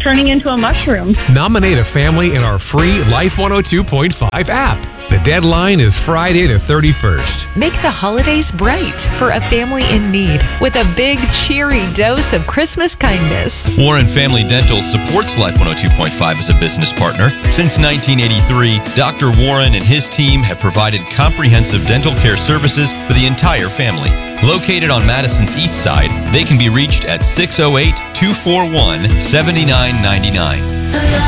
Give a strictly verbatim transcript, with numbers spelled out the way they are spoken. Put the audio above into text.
turning into a mushroom. Nominate a family in our free Life one oh two point five app. The deadline is Friday the thirty-first. Make the holidays bright for a family in need with a big, cheery dose of Christmas kindness. Warren Family Dental supports Life one oh two point five as a business partner. Since nineteen eighty-three, Doctor Warren and his team have provided comprehensive dental care services for the entire family. Located on Madison's east side, they can be reached at six oh eight, two four one, seven nine nine nine.